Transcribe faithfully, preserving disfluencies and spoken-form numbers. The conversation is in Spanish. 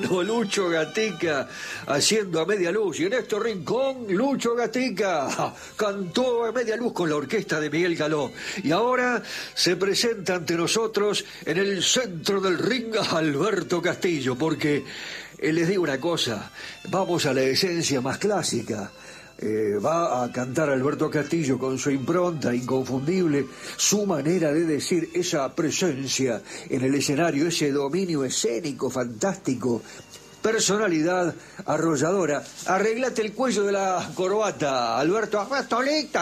Bueno, Lucho Gatica haciendo A Media Luz. Y en este rincón, Lucho Gatica cantó A Media Luz con la orquesta de Miguel Caló. Y ahora se presenta ante nosotros en el centro del ring Alberto Castillo, porque eh, les digo una cosa, vamos a la esencia más clásica. Eh, va a cantar Alberto Castillo con su impronta inconfundible, su manera de decir, esa presencia en el escenario, ese dominio escénico fantástico, personalidad arrolladora. Arreglate el cuello de la corbata, Alberto. Alberto, listo,